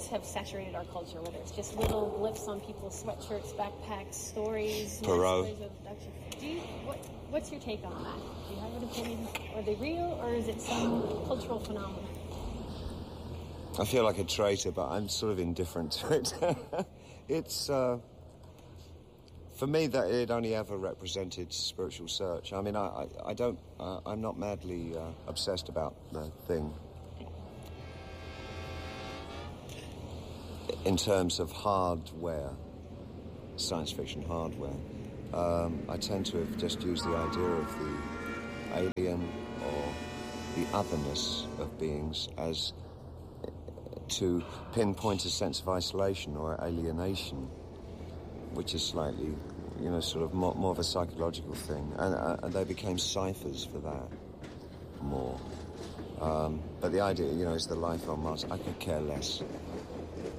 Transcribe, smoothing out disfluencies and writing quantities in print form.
have saturated our culture, whether it's just little blips on people's sweatshirts, backpacks, stories, Perot. stories of abduction. What's your take on that? Do you have an opinion? Are they real, or is it some cultural phenomenon? I feel like a traitor, but I'm sort of indifferent to it. It's, for me, that it only ever represented spiritual search. I mean, I'm not madly obsessed about the thing. In terms of hardware, science fiction hardware, I tend to have just used the idea of the alien or the otherness of beings as to pinpoint a sense of isolation or alienation, which is slightly, sort of more of a psychological thing. And they became ciphers for that more. But the idea, is the life on Mars. I could care less.